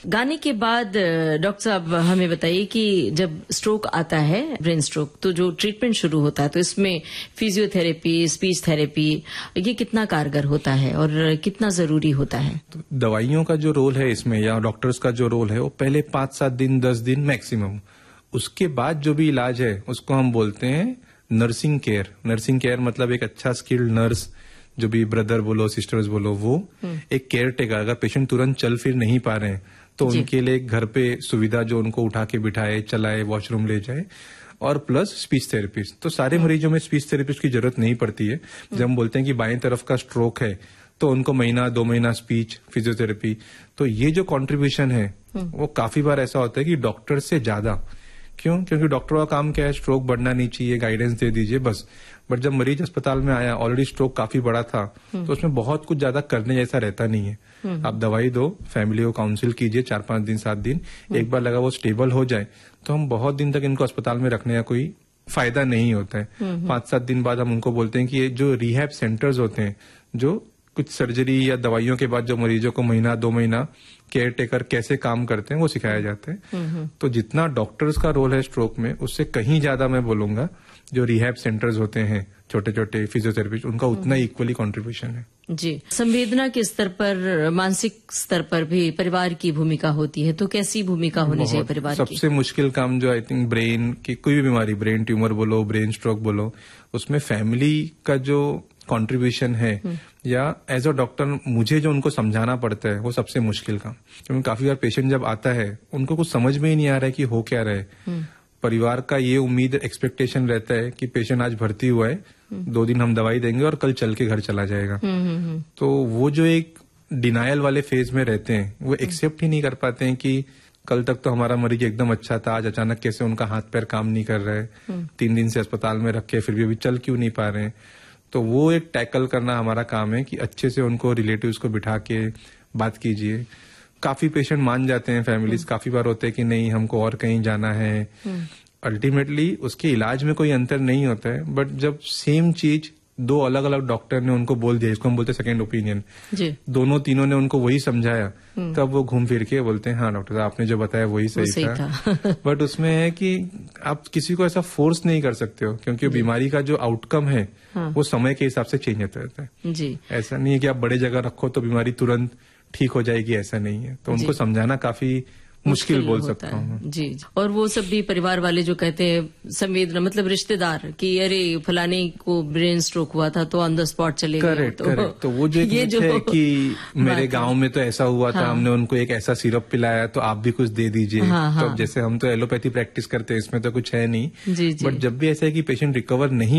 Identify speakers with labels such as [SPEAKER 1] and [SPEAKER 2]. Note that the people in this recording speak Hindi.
[SPEAKER 1] गाने के बाद डॉक्टर साहब हमें बताइए कि जब स्ट्रोक आता है, ब्रेन स्ट्रोक, तो जो ट्रीटमेंट शुरू होता है तो इसमें फिजियोथेरेपी, स्पीच थेरेपी, ये कितना कारगर होता है और कितना जरूरी होता है?
[SPEAKER 2] तो दवाइयों का जो रोल है इसमें या डॉक्टर्स का जो रोल है वो पहले 5-7 दिन 10 दिन मैक्सिमम, उसके बाद जो भी इलाज है उसको हम बोलते हैं नर्सिंग केयर। नर्सिंग केयर मतलब एक अच्छा स्किल्ड नर्स, जो भी ब्रदर बोलो सिस्टर्स बोलो, वो एक केयर टेकर। अगर पेशेंट तुरंत चल फिर नहीं पा रहे हैं तो उनके लिए घर पे सुविधा जो उनको उठा के बिठाए, चलाए, वॉशरूम ले जाए, और प्लस स्पीच थेरेपिस्ट। तो सारे मरीजों में स्पीच थेरेपिस्ट की जरूरत नहीं पड़ती है। जब हम बोलते हैं कि बाएं तरफ का स्ट्रोक है तो उनको महीना 2 महीना स्पीच फिजियोथेरेपी, तो ये जो कॉन्ट्रीब्यूशन है वो काफी बार ऐसा होता है कि डॉक्टर से ज्यादा। क्यों? क्योंकि डॉक्टर का काम क्या है, स्ट्रोक बढ़ना नहीं चाहिए, गाइडेंस दे दीजिए बस। बट जब मरीज अस्पताल में आया, ऑलरेडी स्ट्रोक काफी बड़ा था, तो उसमें बहुत कुछ ज्यादा करने जैसा रहता नहीं है। आप दवाई दो, फैमिली को काउंसिल कीजिए 4-5 दिन 7 दिन, एक बार लगा वो स्टेबल हो जाए तो हम बहुत दिन तक इनको अस्पताल में रखने का कोई फायदा नहीं होता है। 5-7 दिन बाद हम उनको बोलते हैं कि ये जो रिहैब सेंटर्स होते हैं, जो कुछ सर्जरी या दवाइयों के बाद जो मरीजों को महीना 2 महीना केयर टेकर कैसे काम करते हैं वो सिखाया जाता है। तो जितना डॉक्टर्स का रोल है स्ट्रोक में, उससे कहीं ज्यादा मैं बोलूंगा जो रिहैब सेंटर्स होते हैं, छोटे छोटे फिजियोथेरेपिस्ट, उनका उतना इक्वली कंट्रीब्यूशन है।
[SPEAKER 1] जी, संवेदना के स्तर पर, मानसिक स्तर पर भी परिवार की भूमिका होती है, तो कैसी भूमिका होनी चाहिए परिवार की?
[SPEAKER 2] सबसे मुश्किल काम जो आई थिंक ब्रेन की कोई भी बीमारी, ब्रेन ट्यूमर बोलो, ब्रेन स्ट्रोक बोलो, उसमें फैमिली का जो कंट्रीब्यूशन है या एज अ डॉक्टर मुझे जो उनको समझाना पड़ता है वो सबसे मुश्किल काम। क्योंकि काफी बार पेशेंट जब आता है उनको कुछ समझ में ही नहीं आ रहा है कि हो क्या रहा है। परिवार का ये उम्मीद, एक्सपेक्टेशन रहता है कि पेशेंट आज भर्ती हुआ है, 2 दिन हम दवाई देंगे और कल चल के घर चला जाएगा। तो वो जो एक डिनायल वाले फेज में रहते हैं, वो एक्सेप्ट ही नहीं कर पाते हैं कि कल तक तो हमारा मरीज एकदम अच्छा था, आज अचानक कैसे उनका हाथ पैर काम नहीं कर रहा है, 3 दिन से अस्पताल में रखे फिर भी अभी चल क्यों नहीं पा रहे हैं। तो वो एक टैकल करना हमारा काम है कि अच्छे से उनको रिलेटिव्स को बिठा के बात कीजिए। काफी पेशेंट मान जाते हैं, फैमिलीज काफी बार होते हैं कि नहीं हमको और कहीं जाना है। अल्टीमेटली उसके इलाज में कोई अंतर नहीं होता है, बट जब सेम चीज 2 अलग अलग डॉक्टर ने उनको बोल दिया, इसको हम बोलते हैं सेकेंड ओपिनियन, दोनों तीनों ने उनको वही समझाया, तब वो घूम फिर के बोलते हैं हाँ डॉक्टर साहब आपने जो बताया वही सही था। बट उसमें है कि आप किसी को ऐसा फोर्स नहीं कर सकते हो, क्योंकि बीमारी का जो आउटकम है वो समय के हिसाब से चेंज होता रहता है। जी, ऐसा नहीं है कि आप बड़े जगह रखो तो बीमारी तुरंत ठीक हो जाएगी, ऐसा नहीं है। तो उनको समझाना काफी मुश्किल बोल सकता हूँ। जी,
[SPEAKER 1] और वो सब भी परिवार वाले जो कहते हैं संवेदना, मतलब रिश्तेदार, कि अरे फलाने को ब्रेन स्ट्रोक हुआ था तो ऑन द स्पॉट चले गए।
[SPEAKER 2] करेक्ट। तो वो जो ये जो है कि मेरे गांव में तो ऐसा हुआ था, हमने उनको एक ऐसा सिरप पिलाया तो आप भी कुछ दे दीजिए। तो जैसे हम तो एलोपैथी प्रैक्टिस करते हैं, इसमें तो कुछ है नहीं। बट जब भी ऐसा है कि पेशेंट रिकवर नहीं